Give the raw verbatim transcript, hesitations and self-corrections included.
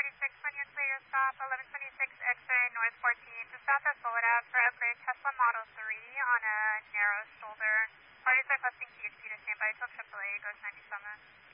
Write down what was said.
forty-six, when you clear your stop, eleven twenty-six exit North fourteenth to Southwest Boulevard for upgrade Tesla Model three on a narrow shoulder. Parties are requesting T X P to stand by till triple A goes ninety-seven.